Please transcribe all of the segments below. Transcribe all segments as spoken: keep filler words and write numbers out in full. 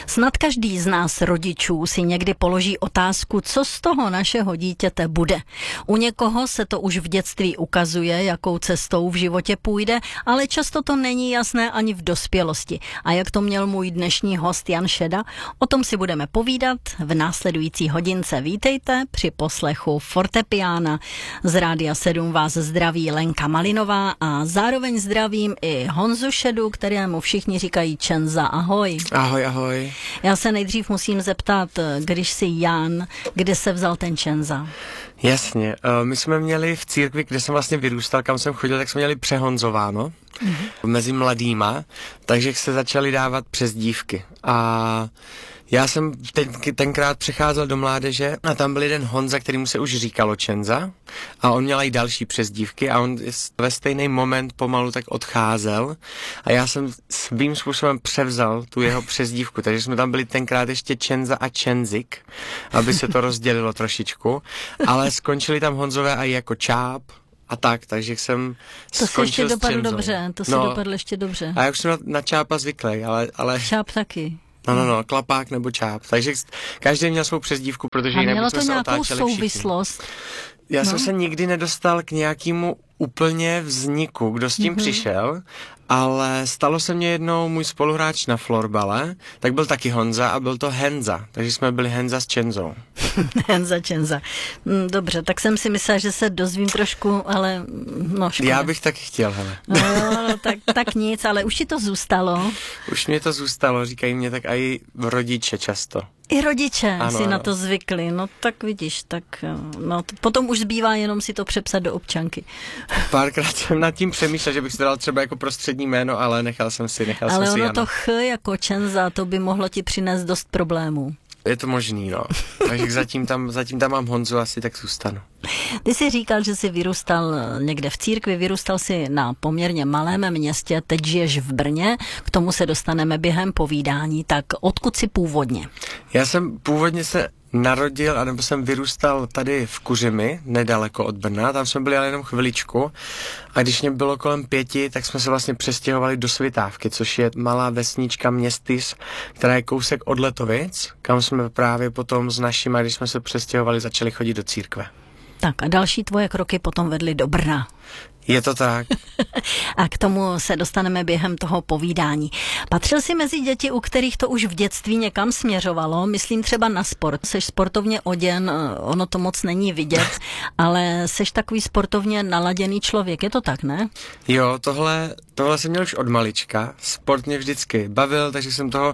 Snad každý z nás rodičů si někdy položí otázku, co z toho našeho dítěte bude. U někoho se to už v dětství ukazuje, jakou cestou v životě půjde, ale často to není jasné ani v dospělosti. A jak to měl můj dnešní host Jan Šeda, o tom si budeme povídat v následující hodince. Vítejte při poslechu Fortepiána. Z Rádia sedm vás zdraví Lenka Malinová a zároveň zdravím i Honzu Šedu, kterému všichni říkají Čenza. Ahoj. Ahoj, ahoj. Já se nejdřív musím zeptat, když jsi Jan, kde se vzal ten Čenza? Jasně, my jsme měli v církvi, kde jsem vlastně vyrůstal, kam jsem chodil, tak jsme měli přehonzováno mm-hmm. mezi mladýma, takže se začaly dávat přezdívky. A já jsem ten, tenkrát přecházel do mládeže a tam byl jeden Honza, kterýmu se už říkalo Čenza a on měl i další přezdívky a on ve stejný moment pomalu tak odcházel a já jsem svým způsobem převzal tu jeho přezdívku, takže jsme tam byli tenkrát ještě Čenza a Čenzik, aby se to rozdělilo trošičku, ale skončili tam Honzové i jako Čáp a tak, takže jsem to skončil ještě s dopadl Čenzou. dobře, to si no, dopadl ještě dobře. A já už jsem na, na Čápa zvyklý, ale, ale... Čáp taky. No, no, no, Klapák nebo Čáp. Takže každý měl svou přezdívku, protože a jinak mělo jsme to se nějakou otáčeli souvislost? Všichni. Já no. jsem se nikdy nedostal k nějakému úplně vzniku, kdo s tím mm-hmm. přišel, ale stalo se mně jednou můj spoluhráč na florbale, tak byl taky Honza a byl to Henza, takže jsme byli Henza s Čenzou. Henza, Čenza. Dobře, tak jsem si myslela, že se dozvím trošku, ale no škoda. Já bych taky chtěl, hele. No, no tak, tak nic, ale už ti to zůstalo. Už mě to zůstalo, říkají mě tak i rodiče často. I rodiče ano, si ano. na to zvykli, no tak vidíš, tak no, potom už zbývá jenom si to přepsat do občanky. Párkrát jsem nad tím přemýšlel, že bych si dal třeba jako prostřední jméno, ale nechal jsem si, nechal ale jsem si ono Jana. to ch jako Čenza, to by mohlo ti přinést dost problémů. Je to možný, no. Takže zatím tam, zatím tam mám Honzu, asi tak zůstanu. Ty jsi říkal, že jsi vyrůstal někde v církvi, vyrůstal jsi na poměrně malém městě, teď žiješ v Brně, k tomu se dostaneme během povídání, tak odkud jsi původně? Já jsem původně se narodil, anebo jsem vyrůstal tady v Kuřimi, nedaleko od Brna, tam jsme byli ale jenom chviličku a když mě bylo kolem pěti, tak jsme se vlastně přestěhovali do Svitávky, což je malá vesnička Městys, která je kousek od Letovic, kam jsme právě potom s našima, když jsme se přestěhovali, začali chodit do církve. Tak a další tvoje kroky potom vedly do Brna. Je to tak. A k tomu se dostaneme během toho povídání. Patřil jsi mezi děti, u kterých to už v dětství někam směřovalo? Myslím třeba na sport. Seš sportovně oděn, ono to moc není vidět, ale seš takový sportovně naladěný člověk. Je to tak, ne? Jo, tohle, tohle jsem měl už od malička. Sport mě vždycky bavil, takže jsem toho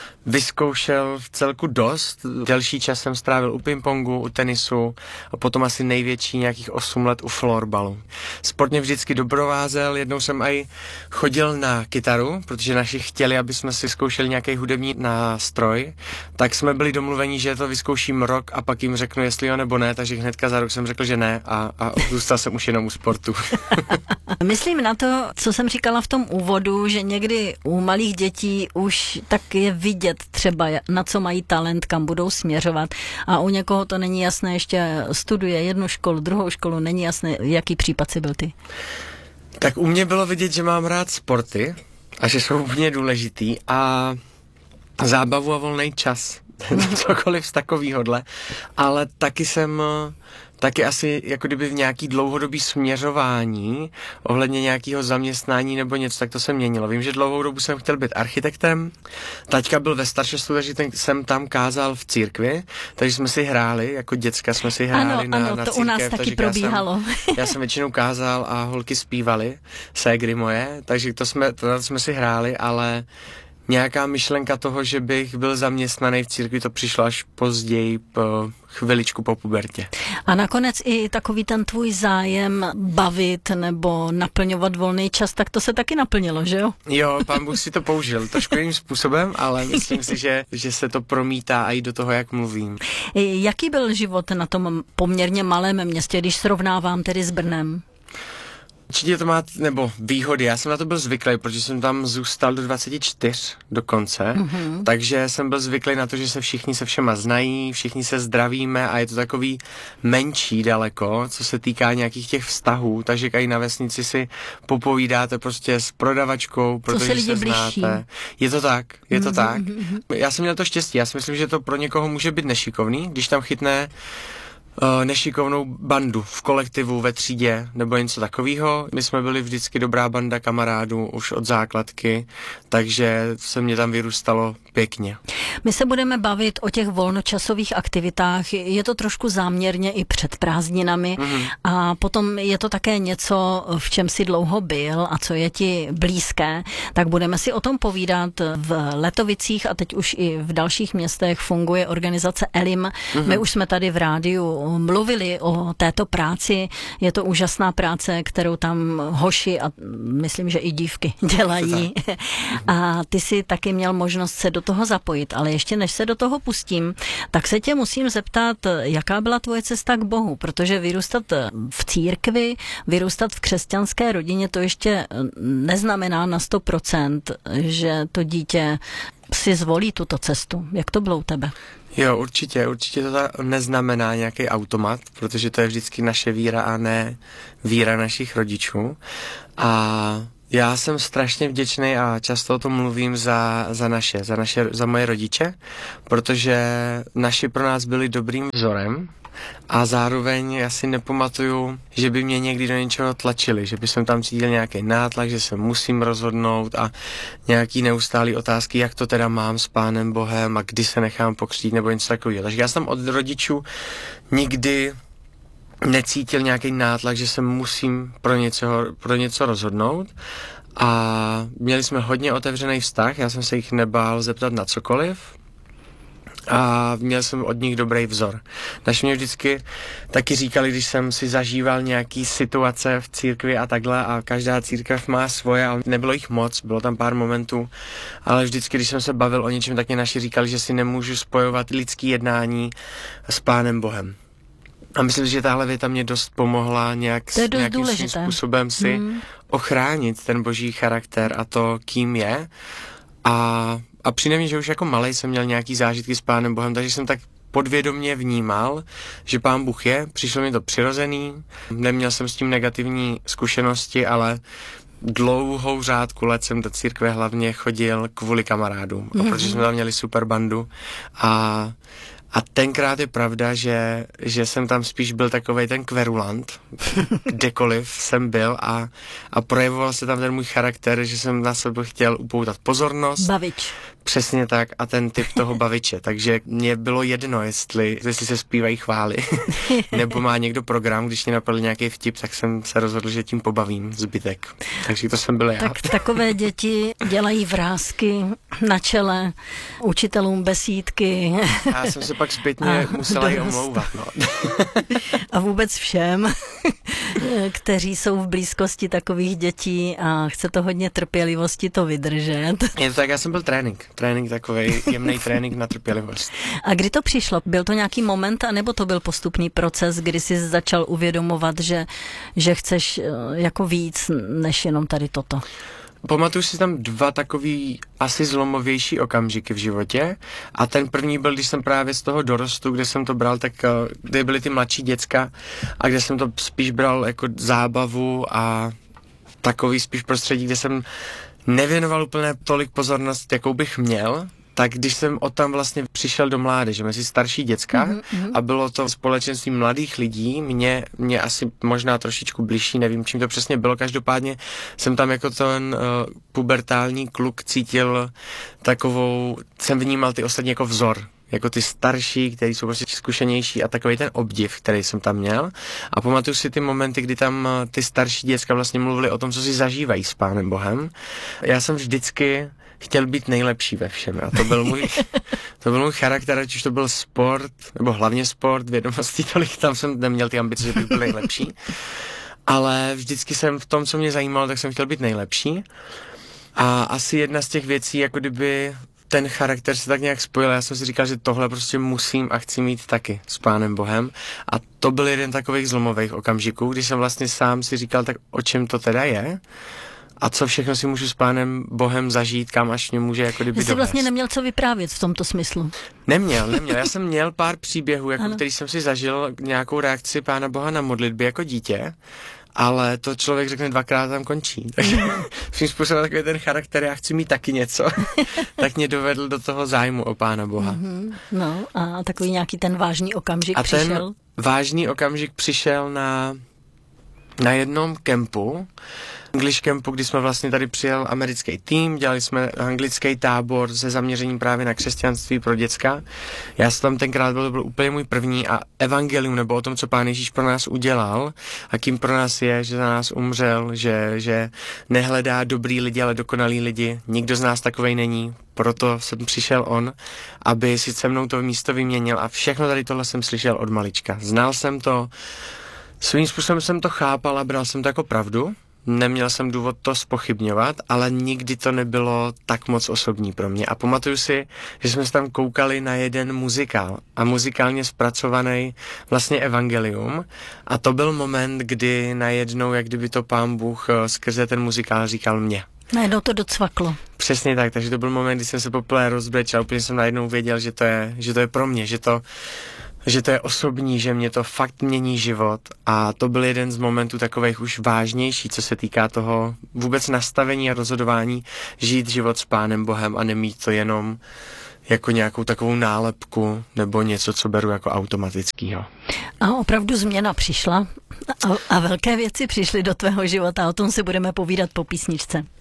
vyzkoušel v celku dost. Delší čas jsem strávil u pingpongu, u tenisu a potom asi největší nějakých osm let u florbalu. Sport mě vždycky doprovázel, jednou jsem i chodil na kytaru, protože naši chtěli, aby jsme si zkoušeli nějaký hudební nástroj, tak jsme byli domluveni, že to vyzkouším rok a pak jim řeknu, jestli jo nebo ne, takže hnedka za rok jsem řekl, že ne a, a zůstal jsem už jenom u sportu. Myslím na to, co jsem říkala v tom úvodu, že někdy u malých dětí už tak je vidět třeba, na co mají talent, kam budou směřovat a u někoho to není jasné, ještě studuje jednu školu, druhou školu, není jasné, jaký případ si byl ty? Tak u mě bylo vidět, že mám rád sporty a že jsou úplně důležitý a zábavu a volný čas, cokoliv z takovýhodle, ale taky jsem taky asi jako kdyby v nějaký dlouhodobý směřování ohledně nějakého zaměstnání nebo něco, tak to se měnilo. Vím, že dlouhou dobu jsem chtěl být architektem, taťka byl ve staršostu, takže ten, jsem tam kázal v církvi, takže jsme si hráli, jako děcka jsme si hráli ano, na, ano, na to církev. u nás taky probíhalo. Já jsem, já jsem většinou kázal a holky zpívaly, ségry moje, takže to jsme, to jsme si hráli, ale nějaká myšlenka toho, že bych byl zaměstnaný v církvi, to přišlo až později, po chviličku po pubertě. A nakonec i takový ten tvůj zájem bavit nebo naplňovat volný čas, tak to se taky naplnilo, že jo? Jo, pán Bůh si to použil trošku jiným způsobem, ale myslím si, že, že se to promítá i do toho, jak mluvím. Jaký byl život na tom poměrně malém městě, když srovnávám tedy s Brnem? Určitě to má, nebo výhody, já jsem na to byl zvyklý, protože jsem tam zůstal do dvaceti čtyř dokonce, mm-hmm. takže jsem byl zvyklý na to, že se všichni se všema znají, všichni se zdravíme a je to takový menší daleko, co se týká nějakých těch vztahů, takže i na vesnici si popovídáte prostě s prodavačkou, protože se, se znáte. Je to tak, je to mm-hmm. tak. Já jsem měl to štěstí, já si myslím, že to pro někoho může být nešikovný, když tam chytne Uh, nešikovnou bandu v kolektivu, ve třídě nebo něco takového. My jsme byli vždycky dobrá banda kamarádů už od základky, takže se mě tam vyrůstalo pěkně. My se budeme bavit o těch volnočasových aktivitách. Je to trošku záměrně i před prázdninami mm-hmm. a potom je to také něco, v čem si dlouho byl a co je ti blízké. Tak budeme si o tom povídat. V Letovicích a teď už i v dalších městech funguje organizace Elim. Mm-hmm. My už jsme tady v rádiu mluvili o této práci. Je to úžasná práce, kterou tam hoši a myslím, že i dívky dělají. A ty si taky měl možnost se do toho zapojit, ale ještě než se do toho pustím, tak se tě musím zeptat, jaká byla tvoje cesta k Bohu, protože vyrůstat v církvi, vyrůstat v křesťanské rodině, to ještě neznamená na sto procent, že to dítě si zvolí tuto cestu. Jak to bylo u tebe? Jo, určitě, určitě to neznamená nějaký automat, protože to je vždycky naše víra a ne víra našich rodičů. A já jsem strašně vděčný a často o tom mluvím za, za naše, za naše, za moje rodiče, protože naši pro nás byli dobrým vzorem a zároveň já si nepamatuju, že by mě někdy do něčeho tlačili, že by jsem tam cítil nějaký nátlak, že se musím rozhodnout a nějaký neustálý otázky, jak to teda mám s Pánem Bohem a kdy se nechám pokřtít nebo něco takového. Takže já jsem od rodičů nikdy necítil nějaký nátlak, že se musím pro něco, pro něco rozhodnout a měli jsme hodně otevřený vztah, já jsem se jich nebál zeptat na cokoliv a měl jsem od nich dobrý vzor. Naši mě vždycky taky říkali, když jsem si zažíval nějaký situace v církvi a takhle a každá církev má svoje, ale nebylo jich moc, bylo tam pár momentů, ale vždycky, když jsem se bavil o něčem, tak mě naši říkali, že si nemůžu spojovat lidský jednání s Pánem Bohem. A myslím si, že tahle věta mě dost pomohla nějak, nějakým svým způsobem si hmm. ochránit ten boží charakter a to, kým je. A, a přijde mi, že už jako malej jsem měl nějaký zážitky s Pánem Bohem, takže jsem tak podvědomě vnímal, že Pán Bůh je, přišlo mi to přirozený, neměl jsem s tím negativní zkušenosti, ale dlouhou řádku let jsem do církve hlavně chodil kvůli kamarádům, mm-hmm. protože jsme tam měli super bandu a A tenkrát je pravda, že, že jsem tam spíš byl takovej ten kverulant, kdekoliv jsem byl a, a projevoval se tam ten můj charakter, že jsem na sebe chtěl upoutat pozornost. Bavič. Přesně tak a ten typ toho baviče, takže mě bylo jedno, jestli, jestli se zpívají chvály, nebo má někdo program, když mě napadl nějaký vtip, tak jsem se rozhodl, že tím pobavím zbytek. Takže to jsem byl já. Tak takové děti dělají vrásky na čele učitelům besídky. Já jsem se pak zpětně musela i omlouvat. No. A vůbec všem, kteří jsou v blízkosti takových dětí a chce to hodně trpělivosti to vydržet. Je to tak, já jsem byl trénink. Trénink takovej, jemný trénink na trpělivost. A kdy to přišlo? Byl to nějaký moment, anebo to byl postupný proces, kdy jsi začal uvědomovat, že, že chceš jako víc, než jenom tady toto? Pamatuju si tam dva takový asi zlomovější okamžiky v životě a ten první byl, když jsem právě z toho dorostu, kde jsem to bral, tak kde byly ty mladší děcka a kde jsem to spíš bral jako zábavu a takový spíš prostředí, kde jsem nevěnoval úplně tolik pozornost, jakou bych měl, tak když jsem od tam vlastně přišel do mládeže, mezi starší děcka mm-hmm. a bylo to společenství mladých lidí, mě, mě asi možná trošičku bližší, nevím, čím to přesně bylo, každopádně jsem tam jako ten uh, pubertální kluk cítil takovou, jsem vnímal ty ostatní jako vzor, jako ty starší, kteří jsou prostě zkušenější a takový ten obdiv, který jsem tam měl. A pamatuju si ty momenty, kdy tam ty starší děcka vlastně mluvili o tom, co si zažívají s Pánem Bohem. Já jsem vždycky chtěl být nejlepší ve všem. A to byl můj, to byl můj charakter, ať už to byl sport, nebo hlavně sport, vědomostí, tolik tam jsem neměl ty ambice, že bych byl nejlepší. Ale vždycky jsem v tom, co mě zajímalo, tak jsem chtěl být nejlepší. A asi jedna z těch věcí, jako kdyby ten charakter se tak nějak spojil. Já jsem si říkal, že tohle prostě musím a chci mít taky s Pánem Bohem. A to byl jeden takových zlomových okamžiků, kdy jsem vlastně sám si říkal, tak o čem to teda je? A co všechno si můžu s Pánem Bohem zažít, kam až mě může jako kdyby dovést. Jsi vlastně neměl co vyprávět v tomto smyslu. Neměl, neměl. Já jsem měl pár příběhů, jako který jsem si zažil, nějakou reakci Pána Boha na modlitby jako dítě, ale to člověk řekne dvakrát, tam končí. Takže svým způsobem takový ten charakter, já chci mít taky něco, tak mě dovedl do toho zájmu o Pána Boha. Mm-hmm. No a takový nějaký ten vážný okamžik a přišel? A ten vážný okamžik přišel na, na jednom kempu, English campu, kdy jsme vlastně tady přijel americký tým, dělali jsme anglický tábor se zaměřením právě na křesťanství pro děcka. Já jsem tam tenkrát byl, to byl úplně můj první a evangelium, nebo o tom, co Pán Ježíš pro nás udělal a kým pro nás je, že za nás umřel, že, že nehledá dobrý lidi, ale dokonalý lidi. Nikdo z nás takovej není, proto jsem přišel on, aby si se mnou to místo vyměnil a všechno tady tohle jsem slyšel od malička. Znal jsem to, svým způsobem jsem to chápal a bral jsem to jako pravdu. Neměl jsem důvod to zpochybňovat, ale nikdy to nebylo tak moc osobní pro mě. A pamatuju si, že jsme se tam koukali na jeden muzikál a muzikálně zpracovaný vlastně evangelium. A to byl moment, kdy najednou, jak kdyby to Pán Bůh skrze ten muzikál říkal mně. Najednou to docvaklo. Přesně tak, takže to byl moment, kdy jsem se poprvé rozbrečel, úplně jsem najednou věděl, že to je, že to je pro mě, že to že to je osobní, že mě to fakt mění život a to byl jeden z momentů takových už vážnější, co se týká toho vůbec nastavení a rozhodování, žít život s Pánem Bohem a nemít to jenom jako nějakou takovou nálepku nebo něco, co beru jako automatickýho. A opravdu změna přišla a, a velké věci přišly do tvého života, o tom si budeme povídat po písničce.